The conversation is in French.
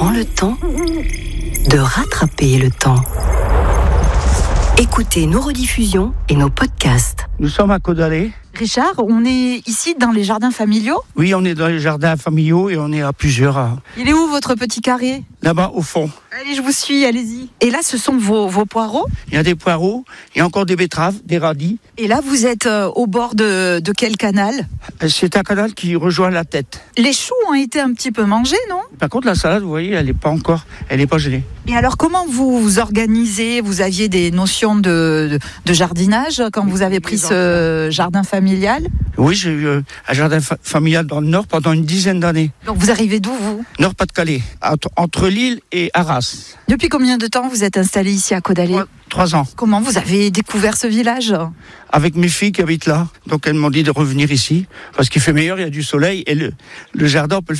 prend le temps de rattraper le temps. Écoutez nos rediffusions et nos podcasts. Nous sommes à Caudalais. Richard, on est ici dans les jardins familiaux. Oui, on est dans les jardins familiaux et on est à plusieurs. Il est où votre petit carré ? Là-bas, au fond. Allez, je vous suis, allez-y. Et là, ce sont vos poireaux ? Il y a des poireaux, il y a encore des betteraves, des radis. Et là, vous êtes au bord de quel canal ? C'est un canal qui rejoint la tête. Les choux ont été un petit peu mangés, non ? Par contre, la salade, vous voyez, elle n'est pas gelée. Et alors, comment vous vous organisez ? Vous aviez des notions de jardinage quand vous avez pris ce jardin familial ? Oui, j'ai eu un jardin familial dans le Nord pendant une dizaine d'années. Donc, vous arrivez d'où, vous ? Nord-Pas-de-Calais, entre Lille et Arras. Depuis combien de temps vous êtes installé ici à Caudalais ? 3 ans. Comment vous avez découvert ce village ? Avec mes filles qui habitent là. Donc, elles m'ont dit de revenir ici parce qu'il fait meilleur, il y a du soleil et le jardin, on peut le